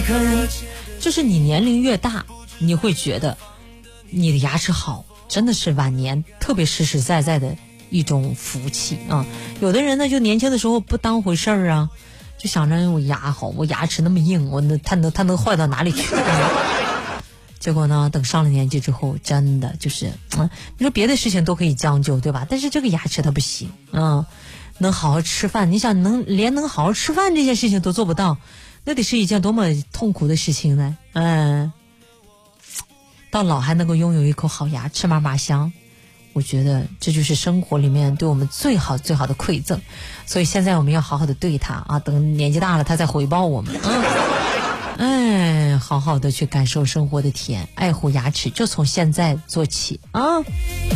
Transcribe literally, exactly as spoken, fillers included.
就是你年龄越大，你会觉得你的牙齿好真的是晚年特别实实在在的一种福气啊。有的人呢就年轻的时候不当回事儿啊，就想着我牙好，我牙齿那么硬，我那它能它能坏到哪里去？结果呢，等上了年纪之后，真的就是，嗯，你说别的事情都可以将就，对吧？但是这个牙齿它不行啊，能好好吃饭，你想能连能好好吃饭这件事情都做不到，那得是一件多么痛苦的事情呢？嗯，到老还能够拥有一口好牙，吃嘛嘛香，我觉得这就是生活里面对我们最好最好的馈赠。所以现在我们要好好的对它啊，等年纪大了，它再回报我们。嗯。哎，好好的去感受生活的甜，爱护牙齿就从现在做起啊。